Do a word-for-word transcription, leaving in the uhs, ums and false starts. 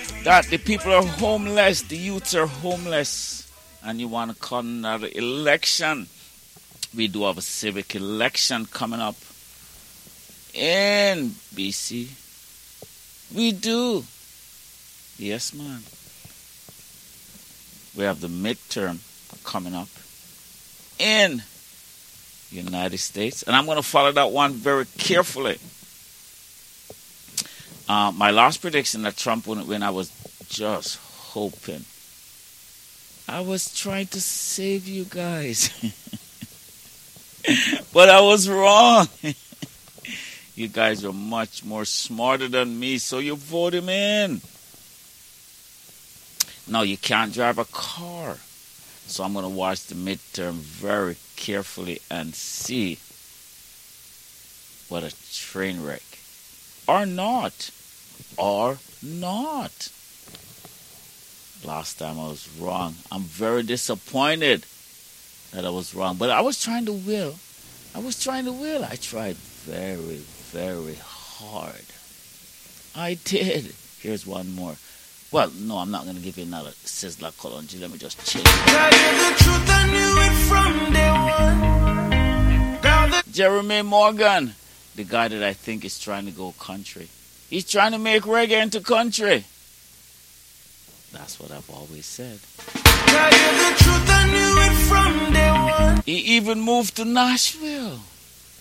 that the people are homeless, the youths are homeless, and you want to call another election. We do have a civic election coming up in B C. We do. Yes, man. We have the midterm coming up in United States. And I'm going to follow that one very carefully. Uh, my last prediction that Trump wouldn't win, I was just hoping. I was trying to save you guys. But I was wrong. You guys are much more smarter than me, so you vote him in. No, you can't drive a car. So I'm going to watch the midterm very carefully and see what a train wreck. Or not. Or not. Last time I was wrong. I'm very disappointed that I was wrong. But I was trying to will. I was trying to will. I tried very, very hard. I did. Here's one more. Well, no, I'm not going to give you another Sizzla Kalonji. Let me just change it. Jeremy Morgan, the guy that I think is trying to go country. He's trying to make reggae into country. That's what I've always said. He even moved to Nashville.